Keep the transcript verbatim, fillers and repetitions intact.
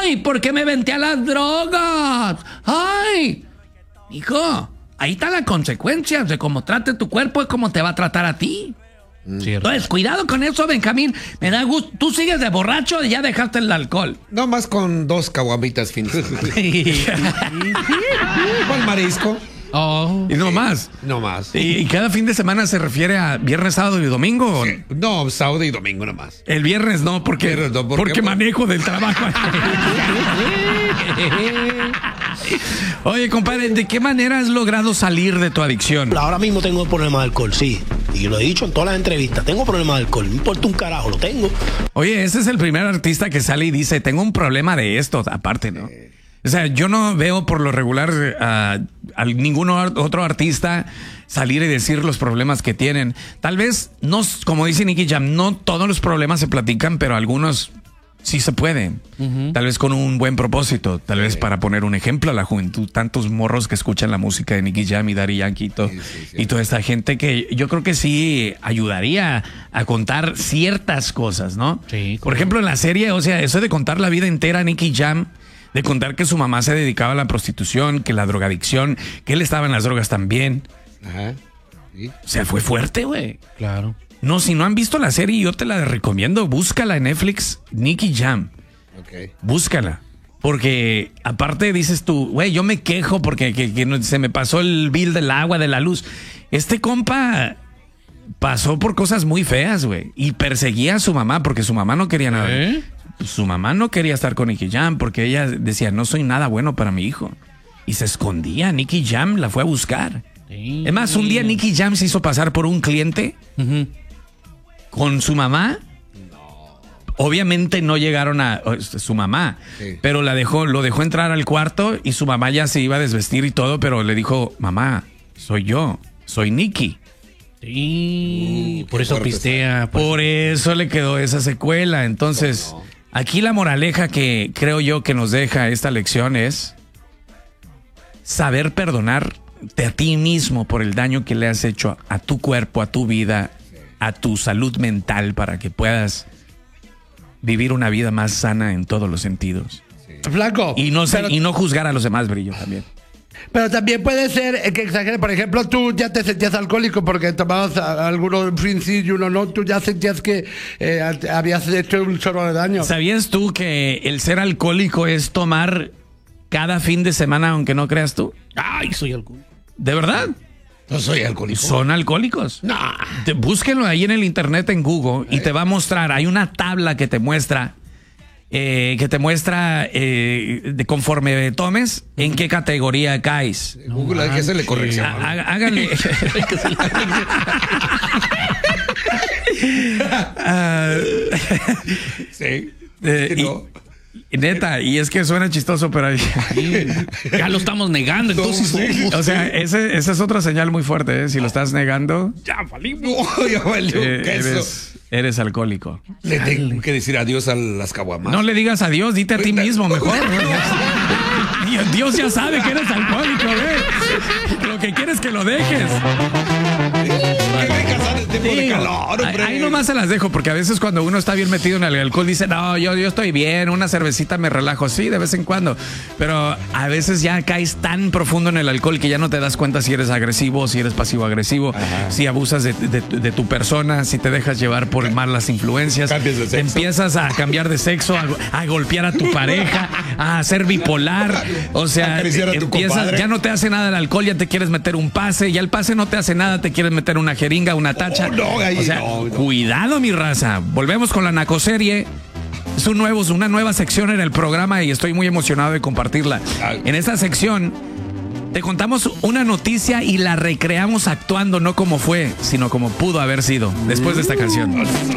¡Ay! ¿Por qué me venté a las drogas? ¡Ay! Hijo, ahí está la consecuencia de cómo trate tu cuerpo, es como te va a tratar a ti. Cierto. Entonces, cuidado con eso, Benjamín. Me da gusto. Tú sigues de borracho y ya dejaste el alcohol. No más con dos caguamitas finas. ¿Cuál marisco? Oh. Y no más. No más. ¿Y, y cada fin de semana se refiere a viernes, sábado y domingo? Sí. No, sábado y domingo nomás. El viernes no, porque, Viernes no, ¿por porque qué? manejo del trabajo. Oye, compadre, ¿de qué manera has logrado salir de tu adicción? Ahora mismo tengo problema de alcohol, sí. Y lo he dicho en todas las entrevistas. Tengo problema de alcohol. No importa un carajo, lo tengo. Oye, ese es el primer artista que sale y dice, tengo un problema de esto, aparte, ¿no? O sea, yo no veo por lo regular uh, a ningún otro artista salir y decir los problemas que tienen. Tal vez, no, como dice Nicky Jam, no todos los problemas se platican, pero algunos sí se pueden. Uh-huh. Tal vez con un buen propósito, tal sí. vez para poner un ejemplo a la juventud. Tantos morros que escuchan la música de Nicky Jam y Daddy Yankee y, todo, sí, sí, sí. y toda esta gente que yo creo que sí ayudaría a contar ciertas cosas, ¿no? Sí, Por ejemplo, en la serie, o sea, eso de contar la vida entera a Nicky Jam, de contar que su mamá se dedicaba a la prostitución, que la drogadicción, que él estaba en las drogas también. Ajá. ¿Sí? O sea, fue fuerte, güey. Claro. No, si no han visto la serie, yo te la recomiendo. Búscala en Netflix, Nicky Jam. Ok. Búscala. Porque aparte dices tú, güey, yo me quejo porque que, que no, se me pasó el bill del agua, de la luz. Este compa pasó por cosas muy feas, güey. Y perseguía a su mamá porque su mamá no quería nada. ¿Eh? Su mamá no quería estar con Nicky Jam porque ella decía, no soy nada bueno para mi hijo. Y se escondía. Nicky Jam la fue a buscar. Sí. Es más, un día Nicky Jam se hizo pasar por un cliente Uh-huh. con su mamá. No. Obviamente no llegaron a su mamá, Sí. pero la dejó, lo dejó entrar al cuarto y su mamá ya se iba a desvestir y todo, pero le dijo, mamá, soy yo, soy Nicky. Sí, Uh, por qué eso fuerte pistea. Por... Por eso le quedó esa secuela. Entonces, Oh, no. aquí la moraleja que creo yo que nos deja esta lección es saber perdonarte a ti mismo por el daño que le has hecho a tu cuerpo, a tu vida, a tu salud mental, para que puedas vivir una vida más sana en todos los sentidos. Flaco. Y no, se- pero, y no juzgar a los demás, Brillo, también. pero también puede ser que exagere. Por ejemplo, tú ya te sentías alcohólico porque tomabas a- algunos drinks y uno no. Tú ya sentías que eh, habías hecho un chorro de daño. ¿Sabías tú que el ser alcohólico es tomar cada fin de semana, aunque no creas tú? Ay, soy alcohólico. ¿De verdad? No soy alcohólico. Son alcohólicos. No. Te- búsquenlo ahí en el internet, en Google, y te va a mostrar. Hay una tabla que te muestra, eh, que te muestra eh, de conforme tomes, en qué categoría caes. Google hay que hacerle corrección. Há- há- Háganle. Ah, Sí. eh, Sí, y- no. y neta, y es que suena chistoso, pero ahí- Ya lo estamos negando, entonces. No, sí. o sea, ese- esa es otra señal muy fuerte, ¿eh? Si lo estás negando, Ya valimos. No, ya valió eh, queso. eres, eres alcohólico. Le tengo que decir adiós a las caguamas. No le digas adiós, dite a ti mismo mejor. Dios, Dios ya sabe que eres alcohólico, ¿eh? Lo que quieres es que lo dejes. Que vengas a este tipo de Digo, calor, hombre. ahí nomás se las dejo, porque a veces cuando uno está bien metido en el alcohol dice, no, yo, yo estoy bien, una cervecita me relajo, sí, de vez en cuando. Pero a veces ya caes tan profundo en el alcohol que ya no te das cuenta si eres agresivo, si eres pasivo-agresivo, si abusas de, de- de tu persona, si te dejas llevar por malas influencias. Cambias de sexo. Empiezas a cambiar de sexo, a, a golpear a tu pareja, a ser bipolar. O sea, Acariciar a tu empiezas, compadre. ya no te hace nada el alcohol, ya te quieres meter un pase, ya el pase no te hace nada, te quieres meter una jeringa, una tacha. Oh, no, ahí o sea, no, no. cuidado, mi raza. Volvemos con la narcoserie. Es un nuevo, una nueva sección en el programa y estoy muy emocionado de compartirla. Ay. En esta sección te contamos una noticia y la recreamos actuando, no como fue, sino como pudo haber sido. Después de esta canción.